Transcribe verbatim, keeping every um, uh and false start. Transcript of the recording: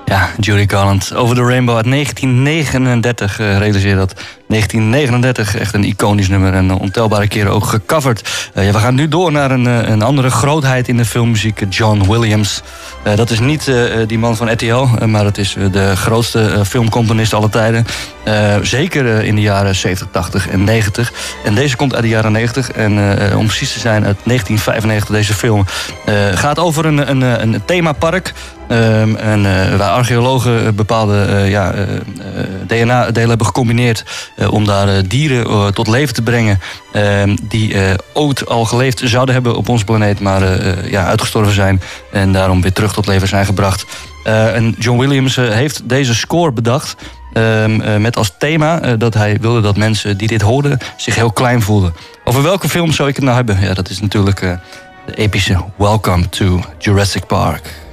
Ja, Judy Garland, Over the Rainbow uit negentien negenendertig. Uh, realiseer dat. negentien negenendertig, echt een iconisch nummer en uh, ontelbare keren ook gecoverd. Uh, ja, we gaan nu door naar een, uh, een andere grootheid in de filmmuziek, John Williams. Uh, dat is niet uh, die man van R T L, uh, maar het is uh, de grootste uh, filmcomponist aller tijden. Uh, zeker uh, in de jaren zeventig, tachtig en negentig. En deze komt uit de jaren negentig. En uh, om precies te zijn, uit negentien vijfennegentig, deze film uh, gaat over een, een, een themapark. Um, en, uh, waar archeologen bepaalde uh, ja, uh, D N A-delen hebben gecombineerd uh, om daar uh, dieren uh, tot leven te brengen uh, die uh, ooit al geleefd zouden hebben op onze planeet, maar uh, ja, uitgestorven zijn en daarom weer terug tot leven zijn gebracht. Uh, en John Williams uh, heeft deze score bedacht um, uh, met als thema uh, dat hij wilde dat mensen die dit hoorden zich heel klein voelden. Over welke film zou ik het nou hebben? Ja, dat is natuurlijk uh, de epische Welcome to Jurassic Park.